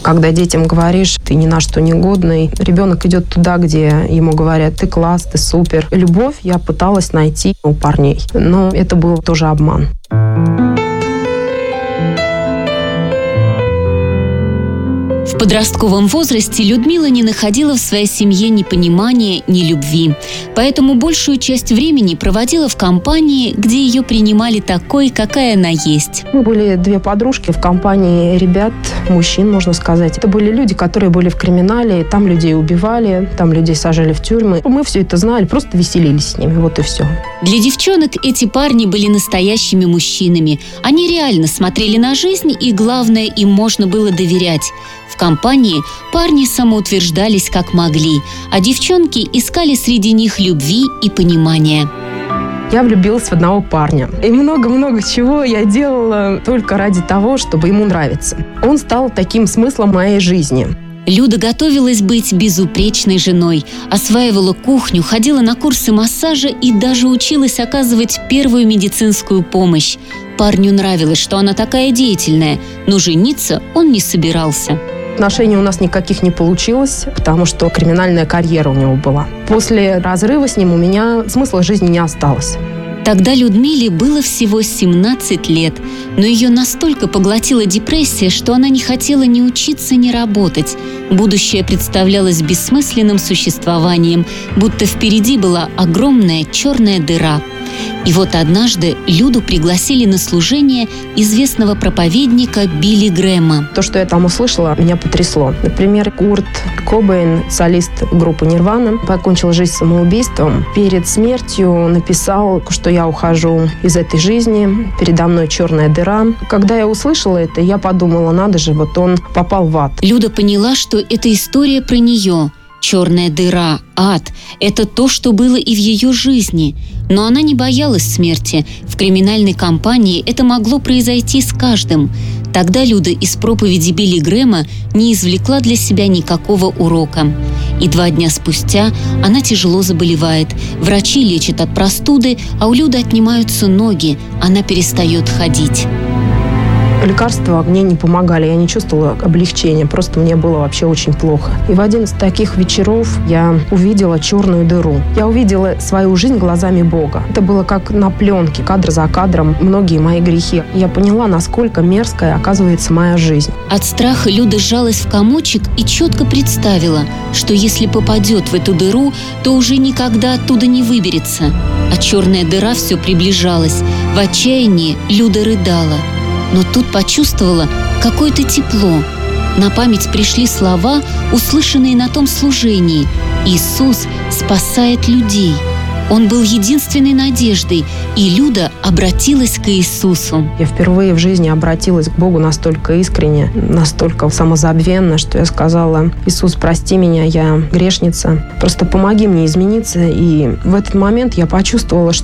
Когда детям говоришь, ты ни на что не годный, ребенок идет туда, где ему говорят, ты класс, ты супер. Любовь я пыталась найти у парней, но это был тоже обман. В подростковом возрасте Людмила не находила в своей семье ни понимания, ни любви. Поэтому большую часть времени проводила в компании, где ее принимали такой, какая она есть. Мы были две подружки в компании ребят, мужчин, можно сказать. Это были люди, которые были в криминале, там людей убивали, там людей сажали в тюрьмы. Мы все это знали, просто веселились с ними, вот и все. Для девчонок эти парни были настоящими мужчинами. Они реально смотрели на жизнь, и главное, им можно было доверять. В компании парни самоутверждались как могли, а девчонки искали среди них любви и понимания. Я влюбилась в одного парня. И много-много чего я делала только ради того, чтобы ему нравиться. Он стал таким смыслом моей жизни. Люда готовилась быть безупречной женой, осваивала кухню, ходила на курсы массажа и даже училась оказывать первую медицинскую помощь. Парню нравилось, что она такая деятельная, но жениться он не собирался. Отношений у нас никаких не получилось, потому что криминальная карьера у него была. После разрыва с ним у меня смысла жизни не осталось. Тогда Людмиле было всего 17 лет, но ее настолько поглотила депрессия, что она не хотела ни учиться, ни работать. Будущее представлялось бессмысленным существованием, будто впереди была огромная черная дыра. И вот однажды Люду пригласили на служение известного проповедника Билли Грэма. То, что я там услышала, меня потрясло. Например, Курт Кобейн, солист группы Нирвана, покончил жизнь самоубийством. Перед смертью написал, что я ухожу из этой жизни, передо мной черная дыра. Когда я услышала это, я подумала, надо же, вот он попал в ад. Люда поняла, что это история про нее. Черная дыра, ад – это то, что было и в ее жизни. Но она не боялась смерти. В криминальной кампании это могло произойти с каждым. Тогда Люда из проповеди Билли Грэма не извлекла для себя никакого урока. И 2 дня спустя она тяжело заболевает. Врачи лечат от простуды, а у Люды отнимаются ноги. Она перестает ходить. Лекарства мне не помогали, я не чувствовала облегчения, просто мне было вообще очень плохо. И в один из таких вечеров я увидела черную дыру. Я увидела свою жизнь глазами Бога. Это было как на пленке, кадр за кадром, многие мои грехи. Я поняла, насколько мерзкая оказывается моя жизнь. От страха Люда сжалась в комочек и четко представила, что если попадет в эту дыру, то уже никогда оттуда не выберется. А черная дыра все приближалась. В отчаянии Люда рыдала. Но тут почувствовала какое-то тепло. На память пришли слова, услышанные на том служении. «Иисус спасает людей». Он был единственной надеждой, и Люда обратилась к Иисусу. Я впервые в жизни обратилась к Богу настолько искренне, настолько самозабвенно, что я сказала: «Иисус, прости меня, я грешница, просто помоги мне измениться». И в этот момент я почувствовала, что